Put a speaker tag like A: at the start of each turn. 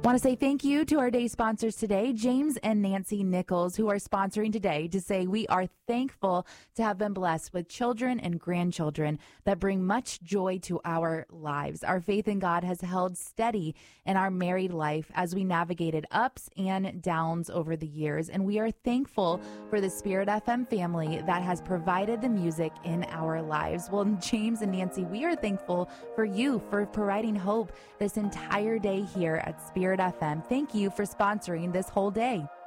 A: Want to say thank you to our day sponsors today, James and Nancy Nichols, who are sponsoring today, to say we are thankful to have been blessed with children and grandchildren that bring much joy to our lives. Our faith in God has held steady in our married life as we navigated ups and downs over the years, and we are thankful for the Spirit FM family that has provided the music in our lives. Well, James and Nancy, we are thankful for you for providing hope this entire day here at Spirit FM. Thank you for sponsoring this whole day.